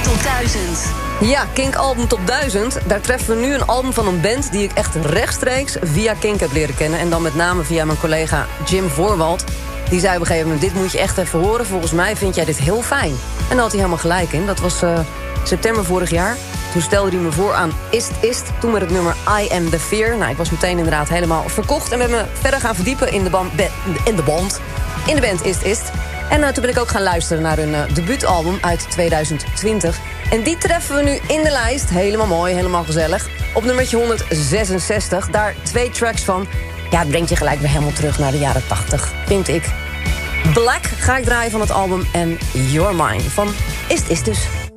Top 1000. Ja, Kink Album Top 1000. Daar treffen we nu een album van een band die ik echt rechtstreeks via Kink heb leren kennen. En dan met name via mijn collega Jim Voorwald. Die zei op een gegeven moment, dit moet je echt even horen. Volgens mij vind jij dit heel fijn. En daar had hij helemaal gelijk in. Dat was september vorig jaar. Toen stelde hij me voor aan Ist. Toen met het nummer I Am The Fear. Nou, ik was meteen inderdaad helemaal verkocht. En ben me verder gaan verdiepen in de band Ist. En toen ben ik ook gaan luisteren naar hun debuutalbum uit 2020. En die treffen we nu in de lijst. Helemaal mooi, helemaal gezellig. Op nummertje 166. Daar 2 tracks van. Ja, het brengt je gelijk weer helemaal terug naar de jaren 80, vind ik. Black ga ik draaien van het album. En You're Mine van Ist dus.